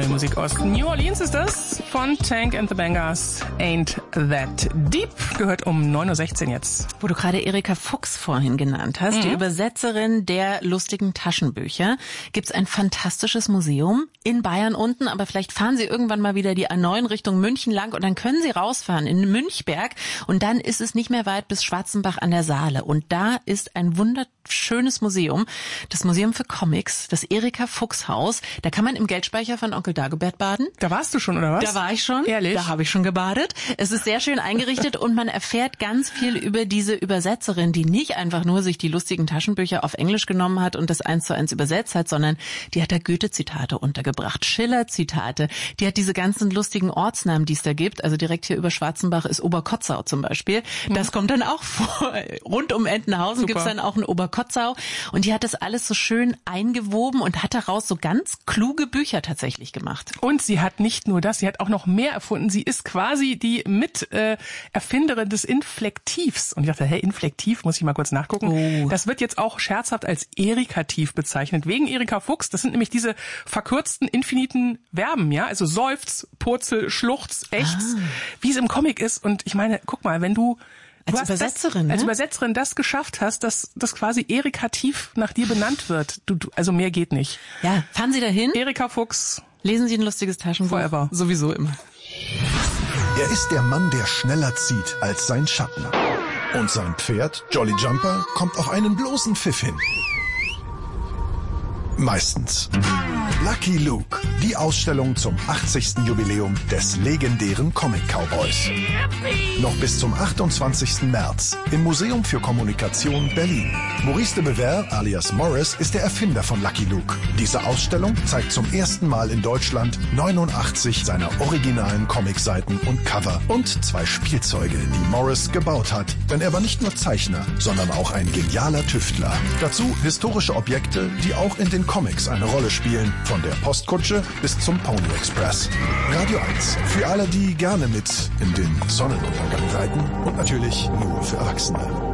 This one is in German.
Neue Musik aus New Orleans ist das von Tank and the Bangers. Ain't That Deep gehört um 9.16 Uhr jetzt. Wo du gerade Erika Fuchs vorhin genannt hast, die Übersetzerin der lustigen Taschenbücher, gibt's ein fantastisches Museum in Bayern unten, aber vielleicht fahren Sie irgendwann mal wieder die A9 Richtung München lang und dann können Sie rausfahren in Münchberg und dann ist es nicht mehr weit bis Schwarzenbach an der Saale und da ist ein wunderschönes Museum, das Museum für Comics, das Erika Fuchs Haus. Da kann man im Geldspeicher von Onkel Dagobert baden. Da warst du schon, oder was? Da war ich schon. Ehrlich? Da habe ich schon gebadet. Es ist sehr schön eingerichtet und man erfährt ganz viel über diese Übersetzerin, die nicht einfach nur sich die lustigen Taschenbücher auf Englisch genommen hat und das 1:1 übersetzt hat, sondern die hat da Goethe-Zitate untergebracht, Schiller-Zitate. Die hat diese ganzen lustigen Ortsnamen, die es da gibt. Also direkt hier über Schwarzenbach ist Oberkotzau zum Beispiel. Das kommt dann auch vor. Rund um Entenhausen gibt's dann auch ein Oberkotzau. Und die hat das alles so schön eingewoben und hat daraus so ganz kluge Bücher tatsächlich gemacht. Und sie hat nicht nur das, sie hat auch noch mehr erfunden. Sie ist quasi die Erfinderin des Inflektivs. Und ich dachte, Inflektiv, muss ich mal kurz nachgucken. Oh. Das wird jetzt auch scherzhaft als Erikativ bezeichnet. Wegen Erika Fuchs. Das sind nämlich diese verkürzten, infiniten Verben, ja. Also seufz, purzel, schluchz, ächz, wie es im Comic ist. Und ich meine, guck mal, wenn du Als Übersetzerin, als Übersetzerin das geschafft hast, dass das quasi Erikativ nach dir benannt wird. Also mehr geht nicht. Ja, fahren Sie dahin. Erika Fuchs. Lesen Sie ein lustiges Taschenbuch. Forever. Sowieso immer. Er ist der Mann, der schneller zieht als sein Schatten. Und sein Pferd, Jolly Jumper, kommt auf einen bloßen Pfiff hin. Meistens. Lucky Luke, die Ausstellung zum 80. Jubiläum des legendären Comic-Cowboys. Noch bis zum 28. März im Museum für Kommunikation Berlin. Maurice de Bever alias Morris ist der Erfinder von Lucky Luke. Diese Ausstellung zeigt zum ersten Mal in Deutschland 89 seiner originalen Comicseiten und Cover und 2 Spielzeuge, die Morris gebaut hat. Denn er war nicht nur Zeichner, sondern auch ein genialer Tüftler. Dazu historische Objekte, die auch in den Comics eine Rolle spielen, von der Postkutsche bis zum Pony Express. Radio 1, für alle, die gerne mit in den Sonnenuntergang reiten und natürlich nur für Erwachsene.